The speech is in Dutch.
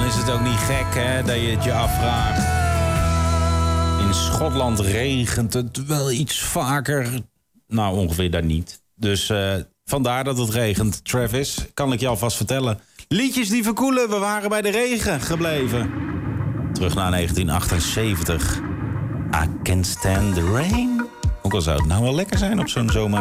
is het ook niet gek hè, dat je het je afvraagt. In Schotland regent het wel iets vaker. Nou, ongeveer daar niet. Dus vandaar dat het regent. Travis, kan ik je alvast vertellen. Liedjes die verkoelen, we waren bij de regen gebleven. Terug naar 1978. I Can't Stand the Rain. Ook al zou het nou wel lekker zijn op zo'n zomer.